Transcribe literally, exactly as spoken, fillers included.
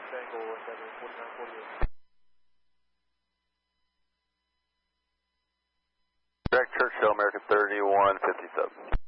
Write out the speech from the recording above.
Tango, seven forty-nine forty-eight. Direct Churchill, American thirty-one fifty-seven.